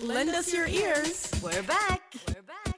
Lend us your ears. We're back. We're back.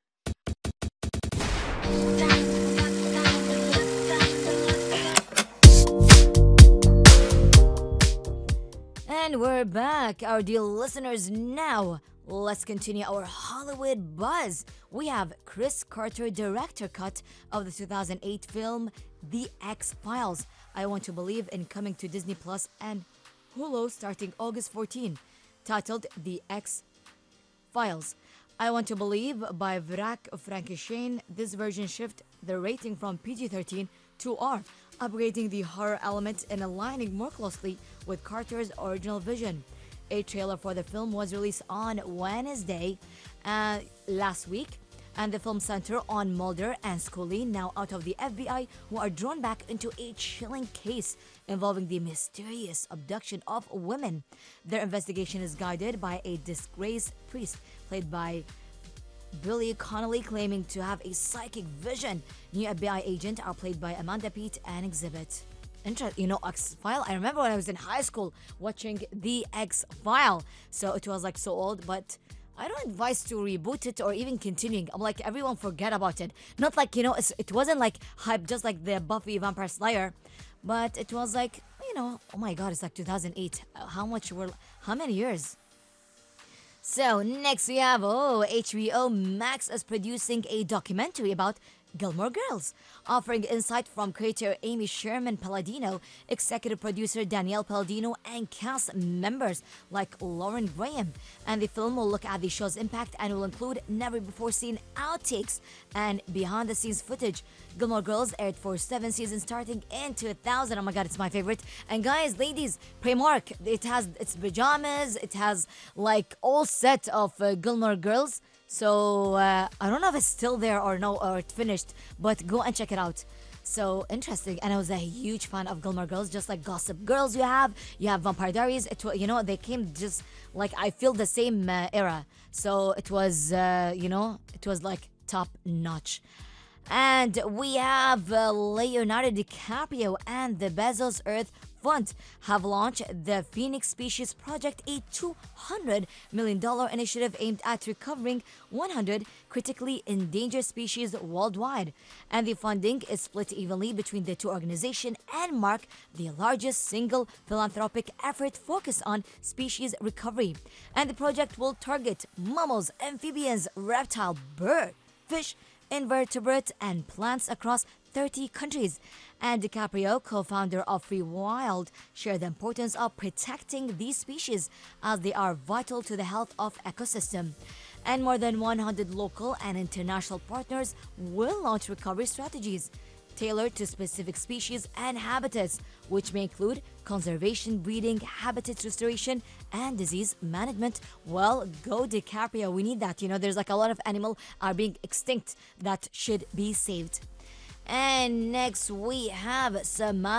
And we're back, our dear listeners. Now, let's continue our Hollywood buzz. We have Chris Carter director cut of the 2008 film The X-Files. I Want to Believe in coming to Disney Plus and Hulu starting August 14, titled The X-Files. I Want to Believe by Vrak Frankenstein. This version shifted the rating from PG-13 to R, upgrading the horror element and aligning more closely with Carter's original vision. A trailer for the film was released on Wednesday last week, and the film centered on Mulder and Scully, now out of the FBI, who are drawn back into a chilling case involving the mysterious abduction of women. Their investigation is guided by a disgraced priest, played by Billy Connolly, claiming to have a psychic vision. New FBI agents are played by Amanda Peet and Exhibit. X-File. I remember when I was in high school watching The X-File. So it was like so old, but I don't advise to reboot it or even continuing. I'm like, everyone forget about it. Not like, it wasn't like hype, just like the Buffy Vampire Slayer, but it was like, oh my God, it's like 2008. How many years? So next we have HBO Max is producing a documentary about Gilmore Girls, offering insight from creator Amy Sherman Palladino, executive producer Danielle Palladino, and cast members like Lauren Graham. And the film will look at the show's impact and will include never-before-seen outtakes and behind-the-scenes footage. Gilmore Girls aired for 7 seasons starting in 2000. Oh my God, it's my favorite. And guys, ladies, Primark, it has its pajamas, it has like all set of Gilmore Girls. So I don't know if it's still there or no, or it finished, but go and check it out. So interesting. And I was a huge fan of Gilmore Girls, just like Gossip Girls. You have Vampire Diaries. They came just like, I feel the same era. So it was it was like top notch. And we have Leonardo DiCaprio and the Bezos Earth Fund have launched the Phoenix Species Project, a $200 million initiative aimed at recovering 100 critically endangered species worldwide. And the funding is split evenly between the two organizations and mark the largest single philanthropic effort focused on species recovery. And the project will target mammals, amphibians, reptile, bird, fish, invertebrate, and plants across 30 countries. And DiCaprio, co-founder of Free Wild, shared the importance of protecting these species as they are vital to the health of ecosystem. And more than 100 local and international partners will launch recovery strategies tailored to specific species and habitats, which may include conservation, breeding, habitat restoration, and disease management. Well, go DiCaprio. We need that. There's like a lot of animals are being extinct that should be saved. And next we have Samantha